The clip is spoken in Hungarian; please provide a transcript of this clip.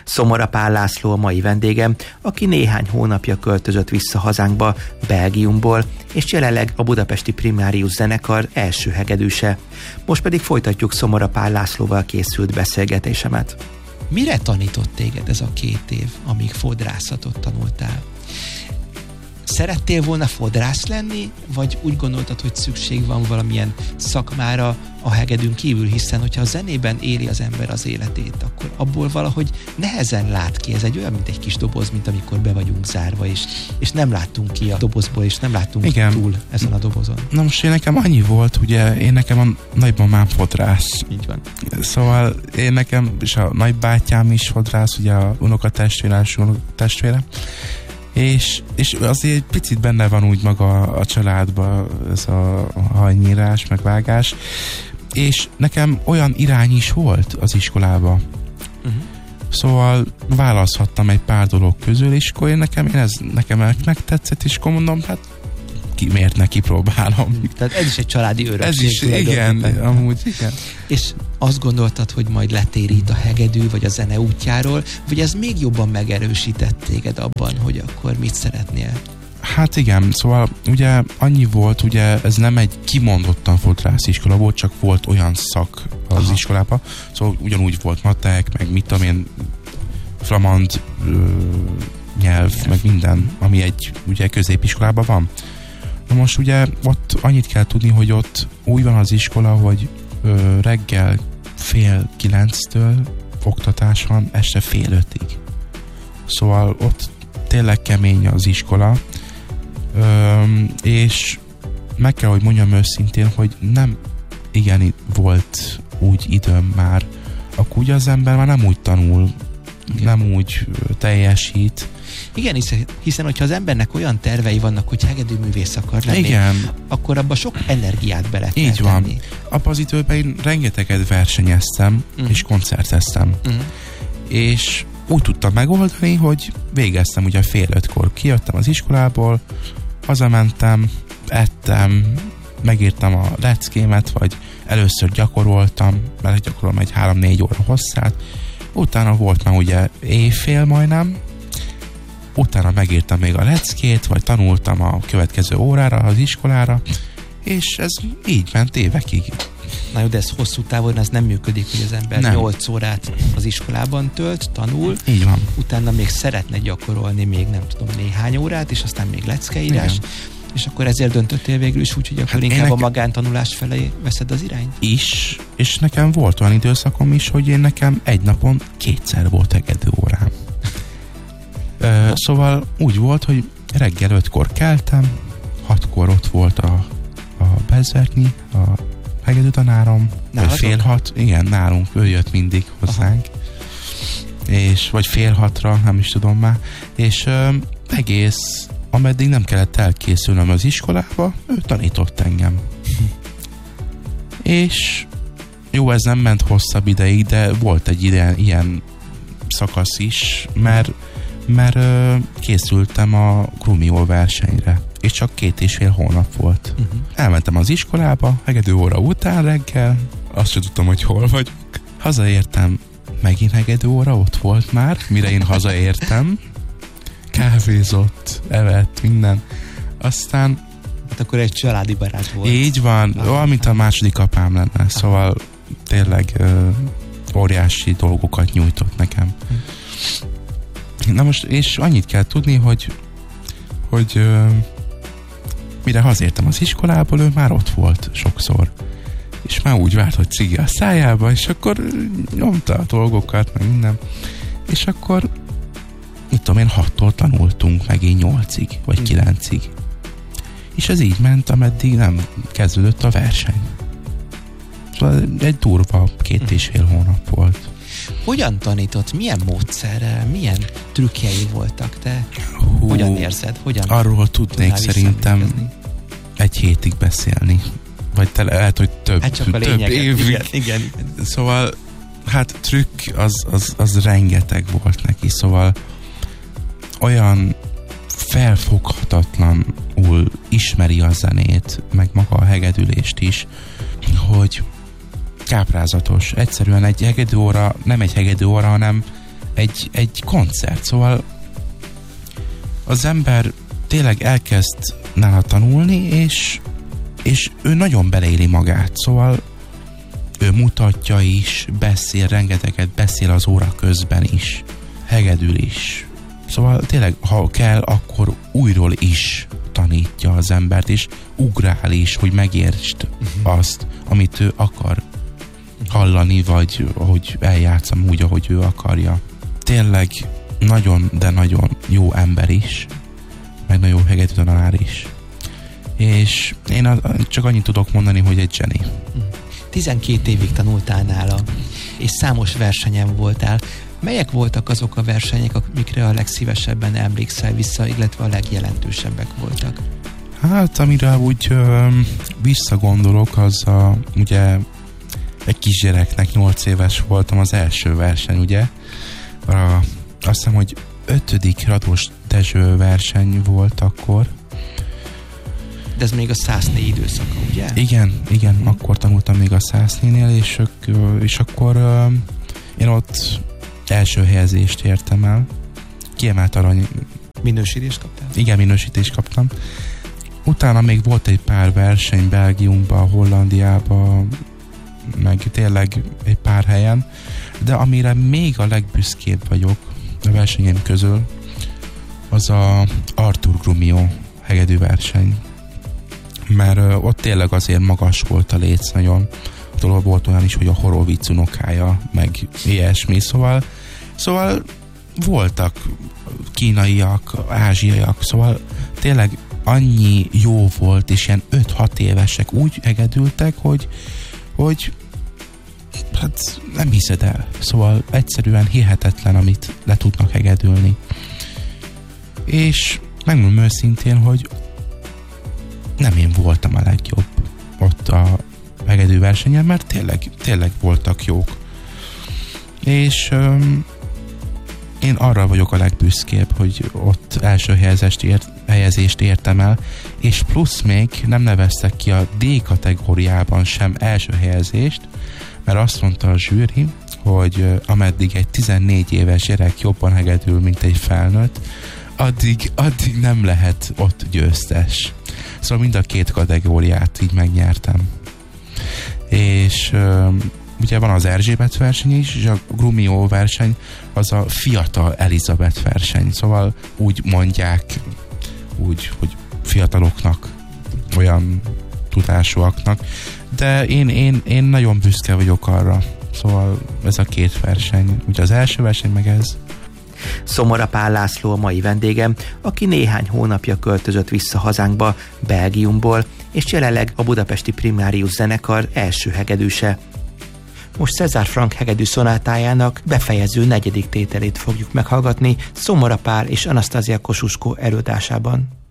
Szomora Pál László a mai vendégem, aki néhány hónapja költözött vissza hazánkba, Belgiumból, és jelenleg a Budapesti Primárius zenekar első hegedűse. Most pedig folytatjuk Szomora Pál Lászlóval készült beszélgetésemet. Mire tanított téged ez a 2 év, amíg fodrászatot tanultál? Szerettél volna fodrász lenni, vagy úgy gondoltad, hogy szükség van valamilyen szakmára a hegedűn kívül, hiszen hogyha a zenében éli az ember az életét, akkor abból valahogy nehezen lát ki. Ez egy olyan, mint egy kis doboz, mint amikor be vagyunk zárva, és nem láttunk ki a dobozból, és nem láttunk túl ezen a dobozon. Na most nekem annyi volt, ugye nekem a nagymamám fodrász. Így van. Szóval nekem, és a nagybátyám is fodrász, ugye a unokatestvére, és azért egy picit benne van úgy maga a családban ez a hajnyírás, meg vágás, és nekem olyan irány is volt az iskolában. Szóval választhattam egy pár dolog közül, és akkor nekem megtetszett, és akkor mondom, hát miért ne kipróbálom. Tehát ez is egy családi örökség. Ez is, igen, amúgy, igen. És azt gondoltad, hogy majd letérít a hegedű, vagy a zene útjáról, vagy ez még jobban megerősített téged abban, hogy akkor mit szeretnél? Hát igen, szóval ugye annyi volt, ugye ez nem egy kimondottan fodrász iskola volt, csak volt olyan szak az iskolában, szóval ugyanúgy volt matek, meg mit tudom én, flamand nyelv, meg minden, ami egy ugye középiskolában van. Na most ugye ott annyit kell tudni, hogy ott úgy van az iskola, hogy reggel 8:30-től oktatás van, este 4:30-ig. Szóval ott tényleg kemény az iskola, és meg kell, hogy mondjam őszintén, hogy nem igen volt úgy időm már, akkor ugye az ember már nem úgy tanul, nem úgy teljesít. Igen, hiszen hogyha az embernek olyan tervei vannak, hogy hegedűművész akar lenni, akkor abban sok energiát bele kell így van. tenni. Abban az időben én rengeteget versenyeztem, és koncerteztem. És úgy tudtam megoldani, hogy végeztem ugye 4:30-kor. Kijöttem az iskolából, hazamentem, ettem, megírtam a leckémet, vagy először gyakoroltam, mert gyakorolom egy 3-4 óra hosszát, utána volt már ugye éjfél majdnem, utána megírtam még a leckét, vagy tanultam a következő órára az iskolára, és ez így ment évekig. Na jó, de ez hosszú távon ez nem működik, hogy az ember 8 órát az iskolában tölt, tanul, így van. Utána még szeretne gyakorolni még nem tudom néhány órát, és aztán még leckeírás, és akkor ezért döntöttél végül is úgy, hogy akkor inkább a magántanulás felé veszed az irányt? Is, és nekem volt olyan időszakom is, hogy nekem egy napon 2-szer volt hegedű órám. Szóval úgy volt, hogy reggel 5-kor keltem, 6-kor ott volt a Bezvertnyi, a hegedű tanárom, vagy 5:30, igen, nálunk, ő jött mindig hozzánk, és vagy 5:30-ra, nem is tudom már, és egész, ameddig nem kellett elkészülnöm az iskolába, ő tanított engem. És jó, ez nem ment hosszabb ideig, de volt egy ilyen szakasz is, mert készültem a Grumio versenyre, és csak 2,5 hónap volt. Elmentem az iskolába, hegedű óra után reggel, azt sem tudtam, hogy hol vagyok. Hazaértem, megint hegedű óra, ott volt már, mire én hazaértem. Kávézott, evett, minden. Aztán... Hát akkor egy családi barát volt. Így van, olyan, mint a második apám lenne, szóval tényleg óriási dolgokat nyújtott nekem. Na most, és annyit kell tudni, hogy mire hazértem az iskolából, ő már ott volt sokszor. És már úgy várt, hogy cigi a szájába, és akkor nyomta a dolgokat, meg minden. És akkor, mit tudom én, 6-tól tanultunk, meg én 8-ig, vagy 9-ig. És ez így ment, ameddig nem kezdődött a verseny. Szóval egy durva 2,5 hónap volt. Hogyan tanított? Milyen módszerrel? Milyen trükkjei voltak? Te hogyan érzed? Arról tudnék szerintem egy hétig beszélni. Vagy lehet, hogy több évig. Igen. Szóval, hát trükk az rengeteg volt neki. Szóval olyan felfoghatatlanul ismeri a zenét, meg maga a hegedülést is, hogy káprázatos. Egyszerűen egy hegedű óra, nem egy hegedű óra, hanem egy koncert, szóval az ember tényleg elkezd nála tanulni, és ő nagyon beleéli magát, szóval ő mutatja is, beszél, rengeteget beszél az óra közben is, hegedül is. Szóval tényleg, ha kell, akkor újról is tanítja az embert, és ugrál is, hogy megértsd azt, amit ő akar hallani, vagy hogy eljátszam úgy, ahogy ő akarja. Tényleg nagyon, de nagyon jó ember is, meg nagyon jó hegedű tanár is. És én csak annyit tudok mondani, hogy egy zseni. 12 évig tanultál nála, és számos versenyen voltál. Melyek voltak azok a versenyek, amikre a legszívesebben emlékszel vissza, illetve a legjelentősebbek voltak? Hát, amire úgy visszagondolok, az ugye egy kisgyereknek 8 éves voltam, az első verseny, ugye? Azt hiszem, hogy 5. Rados Dezső verseny volt akkor. De ez még a 104 időszaka, ugye? Igen, akkor tanultam még a 104-nél, és akkor én ott első helyezést értem el. Kiemelt arany. Minősítést kaptál? Igen, minősítést kaptam. Utána még volt egy pár verseny Belgiumba, Hollandiába, meg tényleg egy pár helyen, de amire még a legbüszkébb vagyok a versenyem közül, az a Arthur Grumio hegedű verseny. Mert ott tényleg azért magas volt a léc nagyon. Ott volt olyan is, hogy a Horowitz unokája, meg ilyesmi, szóval voltak kínaiak, ázsiaiak, szóval tényleg annyi jó volt, és ilyen 5-6 évesek úgy hegedültek, hogy hát nem hiszed el. Szóval egyszerűen hihetetlen, amit le tudnak hegedülni. És megmondom őszintén, hogy nem én voltam a legjobb ott a hegedű versenyen, mert tényleg voltak jók. És én arra vagyok a legbüszkébb, hogy ott első helyezést értem el, és plusz még nem neveztek ki a D kategóriában sem első helyezést, mert azt mondta a zsűri, hogy ameddig egy 14 éves gyerek jobban hegedül, mint egy felnőtt, addig nem lehet ott győztes. Szóval mind a 2 kategóriát így megnyertem. És ugye van az Erzsébet verseny is, és a Grumio verseny az a fiatal Elizabeth verseny. Szóval úgy mondják, hogy fiataloknak, olyan tudásúaknak. De én nagyon büszke vagyok arra. Szóval ez a 2 verseny. Ugye az első verseny meg ez. Szomora Pál László a mai vendégem, aki néhány hónapja költözött vissza hazánkba, Belgiumból, és jelenleg a Budapesti Primárius zenekar első hegedűse. Most César Franck hegedű szonátájának befejező 4. tételét fogjuk meghallgatni Szomora Pál és Anasztázia Kossusko előadásában.